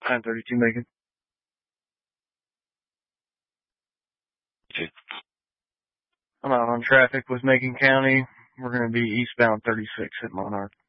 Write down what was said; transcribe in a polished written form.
932 Macon. Okay. I'm out on traffic with Macon County. We're going to be eastbound 36 at Monarch.